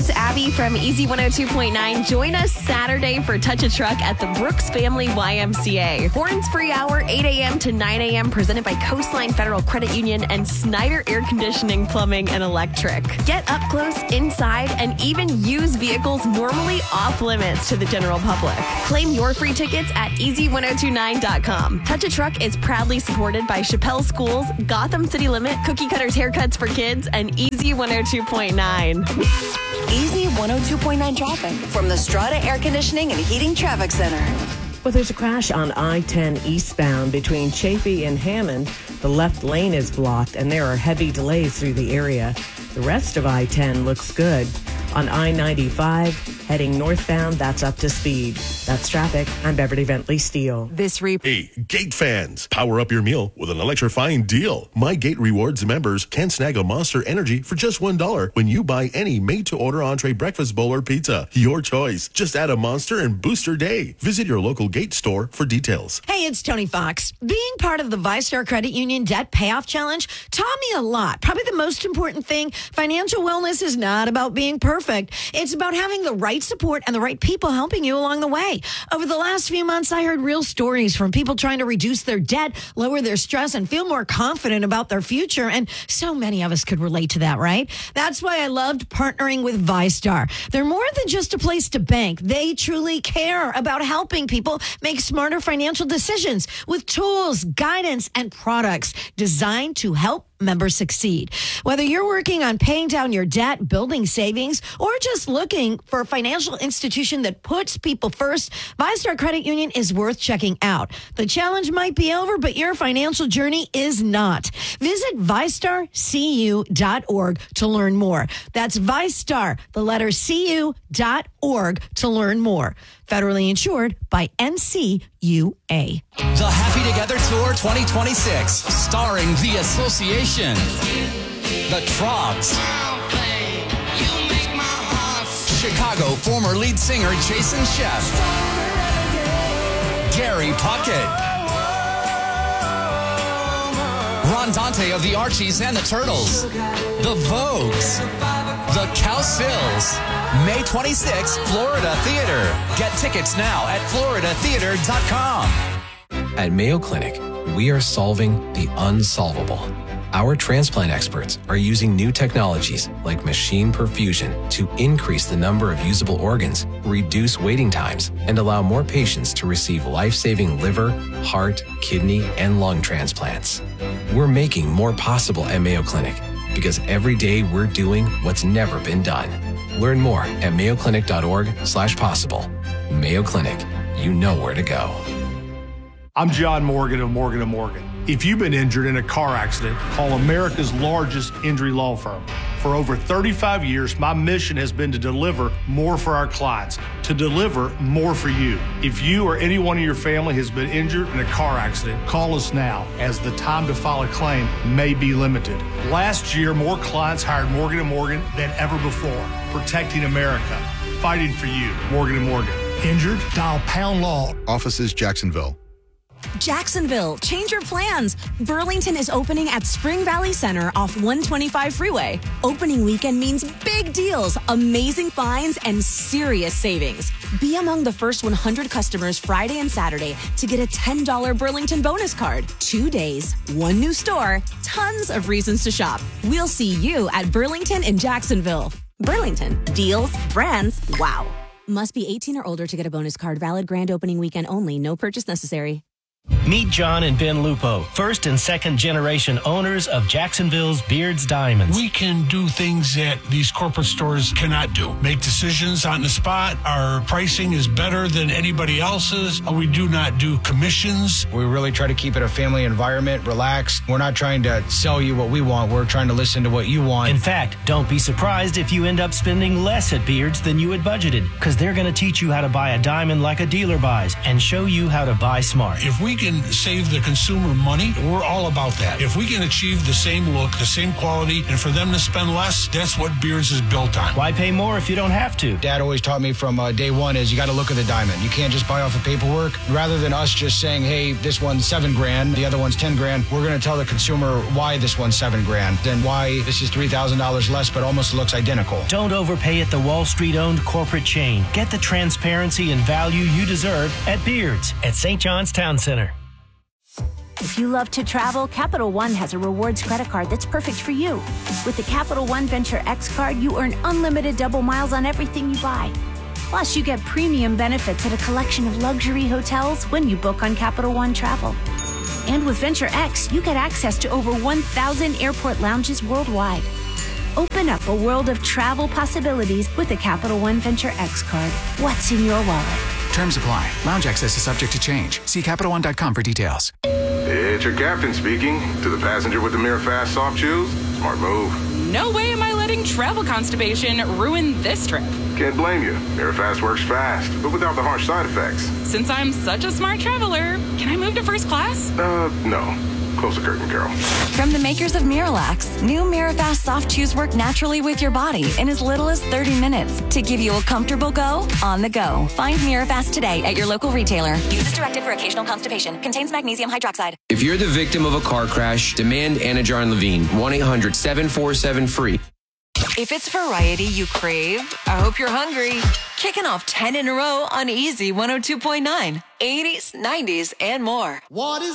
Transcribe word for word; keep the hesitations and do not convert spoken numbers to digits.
it's Abby from Easy one oh two point nine. Join us Saturday for Touch a Truck at the Brooks Family Y M C A. Horns Free Hour, eight a.m. to nine a.m. presented by Coastline Federal Credit Union and Snyder Air Conditioning, Plumbing, and Electric. Get up close, inside, and even use vehicles normally off limits to the general public. Claim your free tickets at easy one oh two nine dot com. Touch a Truck is proudly supported by Chappelle Schools, Gotham City Limit, Cookie Cutters Haircuts for Kids, and Easy one oh two point nine. Easy one oh two point nine traffic from the Strata Air Conditioning and Heating Traffic Center. Well, there's a crash on I ten eastbound between Chafee and Hammond. The left lane is blocked, and there are heavy delays through the area. The rest of I ten looks good. On I ninety-five, heading northbound, that's up to speed. That's traffic. I'm Beverly Bentley Steele. This re- Hey, Gate fans, power up your meal with an electrifying deal. My Gate Rewards members can snag a Monster Energy for just one dollar when you buy any made-to-order entree breakfast bowl or pizza. Your choice. Just add a Monster and boost your day. Visit your local Gate store for details. Hey, it's Tony Fox. Being part of the VyStar Credit Union Debt Payoff Challenge taught me a lot. Probably the most important thing, financial wellness is not about being perfect. It's about having the right support and the right people helping you along the way. Over the last few months, I heard real stories from people trying to reduce their debt, lower their stress, and feel more confident about their future. And so many of us could relate to that, right? That's why I loved partnering with VyStar. They're more than just a place to bank. They truly care about helping people make smarter financial decisions with tools, guidance, and products designed to help members succeed. Whether you're working on paying down your debt, building savings, or just looking for a financial institution that puts people first, VyStar Credit Union is worth checking out. The challenge might be over, but your financial journey is not. Visit vystar c u dot org to learn more. That's VyStar, the letter C U dot org to learn more. Federally insured by N C U A. The Happy Together Tour twenty twenty-six, starring The Association, The Troggs, Chicago former lead singer Jason Sheff, Gary Puckett, Ron Dante of the Archies and the Turtles, The Vogues, The Cowsills, May twenty-sixth, Florida Theater. Get tickets now at florida theater dot com. At Mayo Clinic, we are solving the unsolvable. Our transplant experts are using new technologies like machine perfusion to increase the number of usable organs, reduce waiting times, and allow more patients to receive life-saving liver, heart, kidney, and lung transplants. We're making more possible at Mayo Clinic because every day we're doing what's never been done. Learn more at mayo clinic dot org slash possible. Mayo Clinic, you know where to go. I'm John Morgan of Morgan and Morgan. If you've been injured in a car accident, call America's largest injury law firm. For over thirty-five years, my mission has been to deliver more for our clients, to deliver more for you. If you or anyone in your family has been injured in a car accident, call us now, as the time to file a claim may be limited. Last year, more clients hired Morgan and Morgan than ever before, protecting America, fighting for you. Morgan and Morgan. Injured? Dial Pound Law. Offices Jacksonville. Jacksonville, change your plans. Burlington is opening at Spring Valley Center off one twenty-five freeway. Opening weekend means big deals, amazing finds, and serious savings. Be among the first one hundred customers Friday and Saturday to get a ten dollars Burlington bonus card. Two days, one new store, tons of reasons to shop. We'll see you at Burlington in Jacksonville. Burlington, deals, brands, wow. Must be eighteen or older to get a bonus card. Valid grand opening weekend only. No purchase necessary. Meet John and Ben Lupo, first and second generation owners of Jacksonville's Beards Diamonds. We can do things that these corporate stores cannot do. Make decisions on the spot. Our pricing is better than anybody else's. We do not do commissions. We really try to keep it a family environment, relaxed. We're not trying to sell you what we want. We're trying to listen to what you want. In fact, don't be surprised if you end up spending less at Beards than you had budgeted, because they're going to teach you how to buy a diamond like a dealer buys and show you how to buy smart. If we can can save the consumer money, we're all about that. If we can achieve the same look, the same quality, and for them to spend less, that's what Beards is built on. Why pay more if you don't have to? Dad always taught me from uh, day one is you got to look at the diamond. You can't just buy off of paperwork. Rather than us just saying, hey, this one's seven grand, the other one's ten grand, we're going to tell the consumer why this one's seven grand and why this is three thousand dollars less but almost looks identical. Don't overpay at the Wall Street-owned corporate chain. Get the transparency and value you deserve at Beards at Saint John's Town Center. If you love to travel, Capital One has a rewards credit card that's perfect for you. With the Capital One Venture X card, you earn unlimited double miles on everything you buy. Plus, you get premium benefits at a collection of luxury hotels when you book on Capital One Travel. And with Venture X, you get access to over one thousand airport lounges worldwide. Open up a world of travel possibilities with the Capital One Venture X card. What's in your wallet? Terms apply. Lounge access is subject to change. See Capital One dot com for details. It's your captain speaking. To the passenger with the Mirror Fast soft shoes, smart move. No way am I letting travel constipation ruin this trip. Can't blame you. Mirror Fast works fast, but without the harsh side effects. Since I'm such a smart traveler, can I move to first class? Uh, no. Close the curtain, Carol. From the makers of Miralax, new Mirafast soft chews work naturally with your body in as little as thirty minutes to give you a comfortable go on the go. Find Mirafast today at your local retailer. Use as directed for occasional constipation. Contains magnesium hydroxide. If you're the victim of a car crash, demand Anajar and Levine. one eight hundred seven four seven free. If it's variety you crave, I hope you're hungry. Kicking off ten in a row on Easy one oh two point nine. eighties, nineties, and more. What is